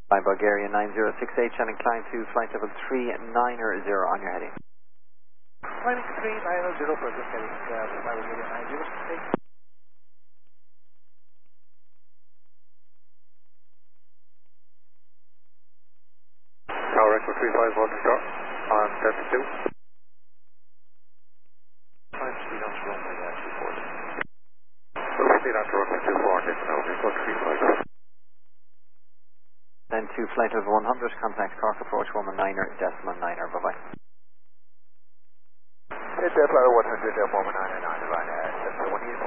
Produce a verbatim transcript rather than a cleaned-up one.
By Bulgaria nine zero six eight, and incline to flight level three nine zero on your heading. Climbing three nine zero, present heading uh, by Bulgaria nine zero six eight. Tower Echo three five one start on Delta two. Climb speed on to runway uh, two four. Full speed on to runway two four, and now Echo three five. Then to flight level one hundred, contact Cork approach one one niner, decimal niner, bye bye. It's uh, flight one hundred, uh, one one nine nine, right, uh, one eight.